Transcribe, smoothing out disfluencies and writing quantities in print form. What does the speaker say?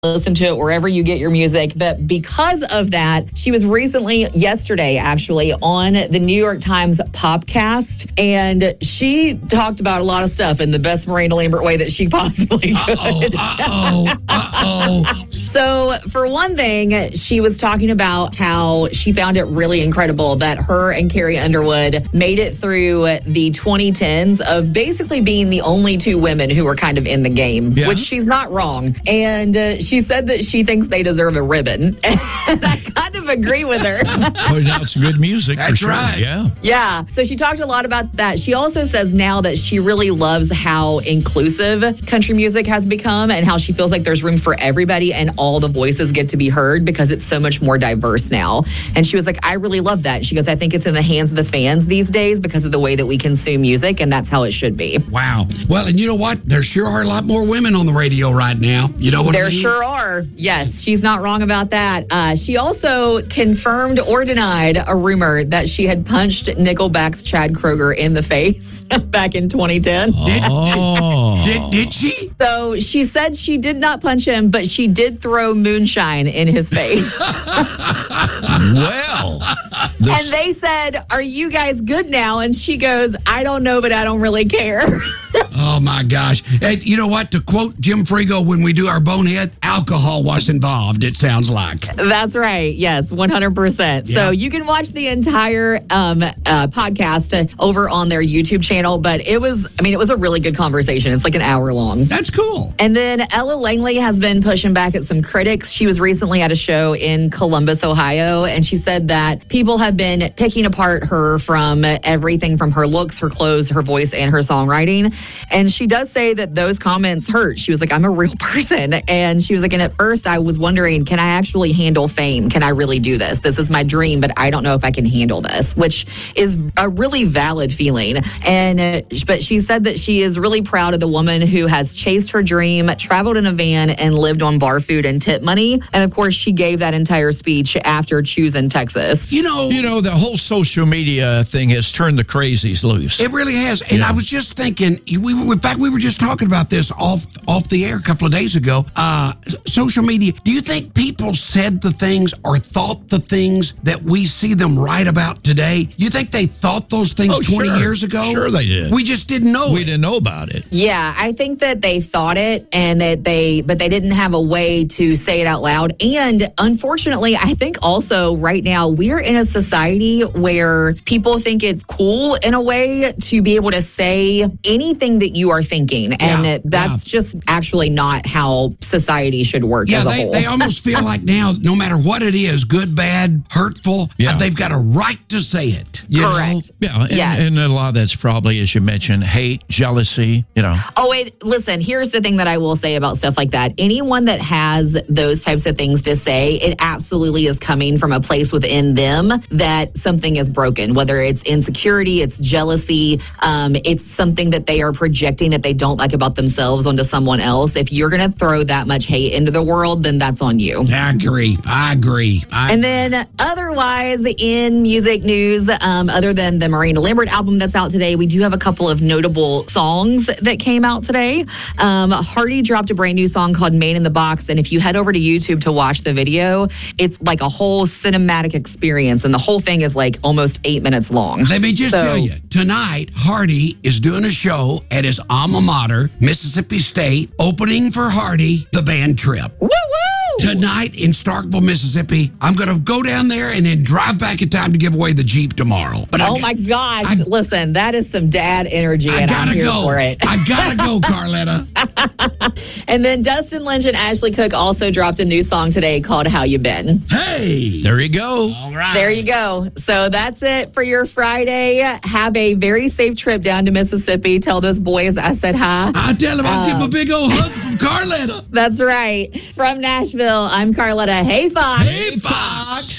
listen to it wherever you get your music. But because of that, she was recently, yesterday actually, on the New York Times Popcast, and she talked about a lot of stuff in the best Miranda Lambert way that she possibly could. So, for one thing, she was talking about how she found it really incredible that her and Carrie Underwood made it through the 2010s of basically being the only two women who were kind of in the game, which she's not wrong. And she said that she thinks they deserve a ribbon. And I kind of agree with her. Put out some good music. That's for sure. right. Yeah. Yeah. So she talked a lot about that. She also says now that she really loves how inclusive country music has become and how she feels like there's room for everybody and all the voices get to be heard because it's so much more diverse now. And she was like, I really love that. She goes, I think it's in the hands of the fans these days because of the way that we consume music, and that's how it should be. Wow. Well, and you know what? There sure are a lot more women on the radio right now. You know what I mean? There sure are. Yes, she's not wrong about that. She also confirmed or denied a rumor that she had punched Nickelback's Chad Kroeger in the face back in 2010. Did she? So she said she did not punch him, but she did throw moonshine in his face. Well. And they said, are you guys good now? And she goes, I don't know, but I don't really care. Oh, my gosh. Hey, you know what? To quote Jim Frigo when we do our Bonehead, alcohol was involved, it sounds like. That's right. Yes, 100%. Yeah. So you can watch the entire podcast over on their YouTube channel. But it was a really good conversation. It's like an hour long. That's cool. And then Ella Langley has been pushing back at some critics. She was recently at a show in Columbus, Ohio, and she said that people have been picking apart her from everything from her looks, her clothes, her voice, and her songwriting. And she does say that those comments hurt. She was like, I'm a real person. And she was like, and at first I was wondering, can I actually handle fame? Can I really do this? This is my dream, but I don't know if I can handle this, which is a really valid feeling. But she said that she is really proud of the woman who has chased her dream, traveled in a van, and lived on bar food and tip money. And of course, she gave that entire speech after choosing Texas. You know, the whole social media thing has turned the crazies loose. It really has. And I was just thinking, we were just talking about this off the air a couple of days ago. Social media, do you think people said the things or thought the things that we see them write about today? You think they thought those things 20 years ago? Sure they did. We just didn't know. We didn't know about it. Yeah, I think that they thought it but they didn't have a way to say it out loud. And unfortunately, I think also right now we're in a society where people think it's cool in a way to be able to say anything that you are thinking. And that's just actually not how society should work as a whole. They almost feel like now, no matter what it is, good, bad, hurtful, they've got a right to say it. Correct. Yeah, and a lot of that's probably, as you mentioned, hate, jealousy, Oh, wait, listen, here's the thing that I will say about stuff like that. Anyone that has those types of things to say, it absolutely is coming from a place within them that something is broken, whether it's insecurity, it's jealousy, it's something that they are projecting that they don't like about themselves onto someone else. If you're going to throw that much hate into the world, then that's on you. I agree. And then otherwise in music news, other than the Miranda Lambert album that's out today, we do have a couple of notable songs that came out today. Hardy dropped a brand new song called Man in the Box. And if you head over to YouTube to watch the video, it's like a whole cinematic experience. And the whole thing is like almost 8 minutes long. Let me just tell you, tonight, Hardy is doing a show at his alma mater, Mississippi State, opening for Hardy, the band Trip. Woo-woo! Tonight in Starkville, Mississippi. I'm going to go down there and then drive back in time to give away the Jeep tomorrow. But my gosh. Listen, that is some dad energy, and I'm here for it. I gotta go, Carletta. And then Dustin Lynch and Ashley Cook also dropped a new song today called How You Been. Hey. There you go. All right. There you go. So that's it for your Friday. Have a very safe trip down to Mississippi. Tell those boys I said hi. I tell them I'll give them a big old hug from Carletta. That's right. From Nashville, I'm Carletta. Hey, Fox. Hey, Fox.